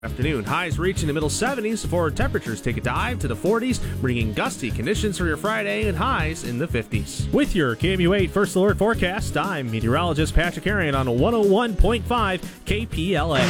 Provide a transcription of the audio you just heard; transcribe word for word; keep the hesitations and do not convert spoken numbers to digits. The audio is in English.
Afternoon. Highs reaching the middle seventies before temperatures take a dive to the forties, bringing gusty conditions for your Friday and highs in the fifties. With your K M U eight First Alert forecast, I'm meteorologist Patrick Arian on one oh one point five K P L A.